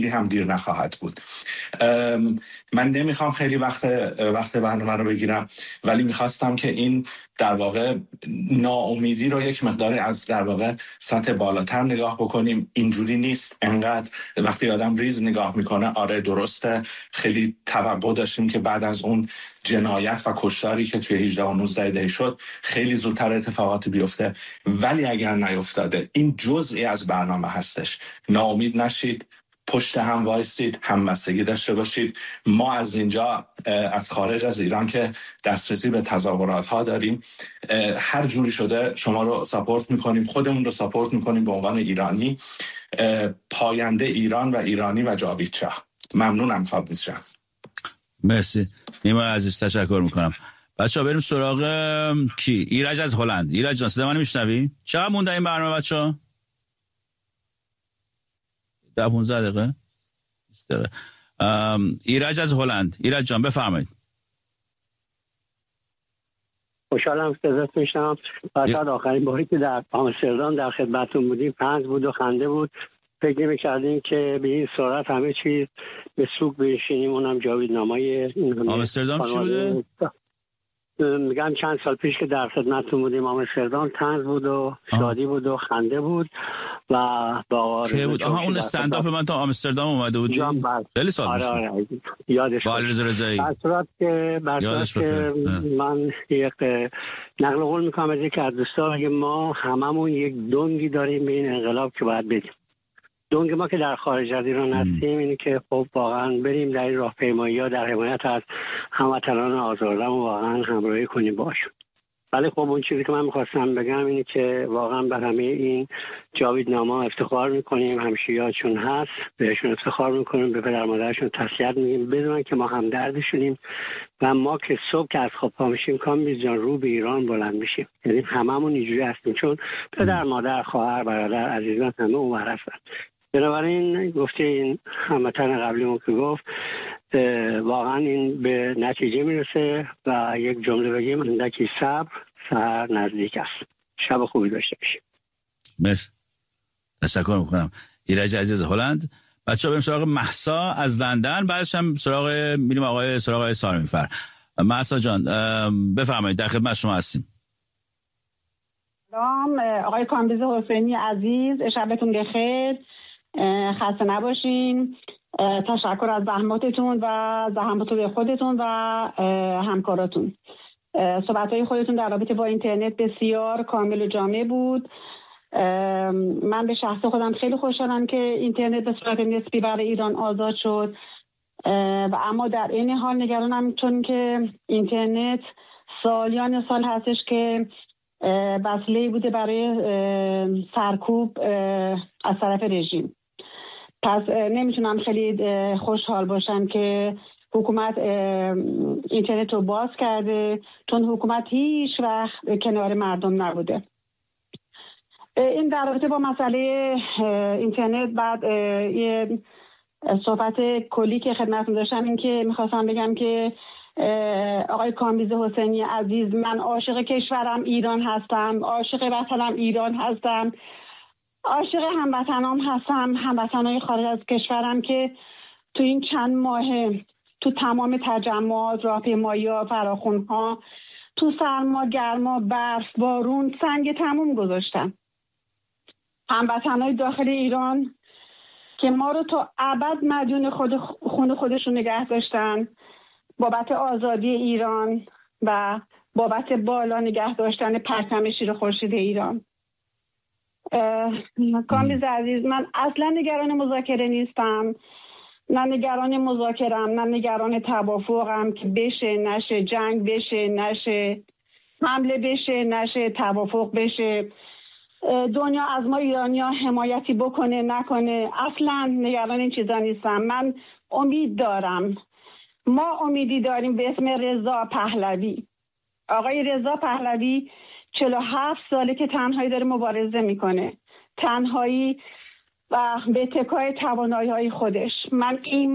خیلی هم دیر نخواهد بود. من نمیخوام خیلی وقت برنامه رو بگیرم، ولی میخواستم که این در واقع ناامیدی رو یک مقداری از در واقع سطح بالاتر نگاه بکنیم. اینجوری نیست انقدر وقتی آدم ریز نگاه میکنه. آره درسته، خیلی توقع داشتیم که بعد از اون جنایت و کشتاری که توی 18 و 19 دی شد خیلی زودتر اتفاقات بیفته، ولی اگر نیفتاده این جزئی از برنامه هستش. ناامید نشید، پشت هم وایسید، همبستگی داشته باشید. ما از اینجا از خارج از ایران که دسترسی به تظاهرات ها داریم، هر جوری شده شما رو ساپورت میکنیم، خودمون رو ساپورت میکنیم به عنوان ایرانی. پاینده ایران و ایرانی و جاوید شاه. ممنونم خواب میشم. مرسی نیما عزیز، تشکر میکنم. بچه‌ها بریم سراغ کی؟ ایرج از هلند. ایرج جان صدا منو میشنوی؟ چقدر مونده این برنامه بچه‌ها؟ 10-15 دقیقه. ایرج از هلند. ایرج جان بفرمایید. خوشحالم صدات میشنم. بعد آخرین باری که در آمستردام در خدمتتون بودیم پنج بود و خنده بود. فکر نمی‌کردیم که به این سرعت همه چیز به سوق بشینیم. اونم جاویدنامه‌ی آمستردام چی بوده؟ میگم چند سال پیش که در خدمتتون بودیم آمستردام طنز بود و شادی بود و خنده بود و با چه بود؟ اون استندآپ من تا آمستردام اومده بود. خیلی سال پیش. آره یادش با علیرضا رضایی. برصورت که من یک نقل قول میکنم از یک از دوستان که ما هممون یک دنگی داریم به این انقلاب که باید بدیم. دنگ ما که در خارج از ایران هستیم اینه که خب واقعا بریم در این راهپیمایی‌ها در حمایت از هموطنان آزادم و واقعا همراهی کنیم باشون. ولی خب اون چیزی که من می‌خواستم بگم اینه که واقعا بر همه این جاویدنامه افتخار می‌کنیم، همشیراتشون هست، بهشون افتخار می‌کنیم، به پدر مادرشون تسلیت میگیم، بدونن که ما همدردشونیم و ما که صبح که از خواب پا میشیم کامبیز جان رو به ایران بلند میشیم. یعنی هممون اینجوری هستیم چون پدر مادر خواهر برادر عزیزان همه اونور هستن. بنابراین گفته این هموطن قبلیمون که گفت واقعا این به نتیجه میرسه و یک جمله بگیم اندکی صبر سحر نزدیک است. شب خوبی داشته باشید. مرسی، تشکر میکنم. ایرج عزیز هلند. بچه‌ها بریم سراغ مهسا از لندن، بعدش هم میریم سراغ سارمیفر. مهسا جان بفرمایید، در خدمت شما هستیم. سلام آقای کامبیز حسینی عزیز، شبتون بخیر، خسته نباشین. تشکر از زحماتتون و زحمات خودتون و همکاراتون. صحبت‌های خودتون در رابطه با اینترنت بسیار کامل و جامع بود. من به شخص خودم خیلی خوشحالم که اینترنت به صورت نسبی برای ایران آزاد شد و اما در این حال نگرانم چون که اینترنت سالیان سال هستش که وسیله‌ای بوده برای سرکوب از طرف رژیم. پس نمیتونم خیلی خوشحال باشم که حکومت اینترنت رو باز کرده، چون حکومت هیچ وقت کنار مردم نبوده. این در رابطه با مسئله اینترنت بعد یه صحبت کلی که خدمتتون داشتم این که میخواستم بگم که آقای کامبیز حسینی عزیز، من عاشق کشورم ایران هستم، عاشق وطنم ایران هستم، عاشق هموطنام هستم، هموطنای خارج از کشورم که تو این چند ماه تو تمام تجمعات، راهپیمایی‌ها، فراخوان‌ها، تو سرما، گرما، برف، بارون، سنگ تموم گذاشتن. هموطنای داخل ایران که ما رو تا ابد مدیون خون خودشون نگه داشتن بابت آزادی ایران و بابت بالا نگه داشتن پرچم شیر خورشید ایران. کامبیز عزیز، من اصلا نگران مذاکره نیستم، نه نگران مذاکرم، نه نگران توافقم که بشه نشه، جنگ بشه نشه، حمله بشه نشه، توافق بشه، دنیا از ما ایرانی‌ها حمایتی بکنه نکنه، اصلا نگران این چیزا نیستم. من امید دارم، ما امیدی داریم به اسم رضا پهلوی. آقای رضا پهلوی 47 ساله که تنهایی داره مبارزه میکنه، تنهایی و به اتکای توانایی‌های خودش. من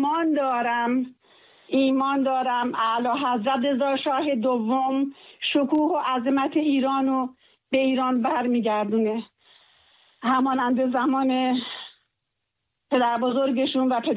ایمان دارم اعلی حضرت رضا شاه دوم شکوه و عظمت ایرانو به ایران برمیگردونه، همانند زمان پدر بزرگشون و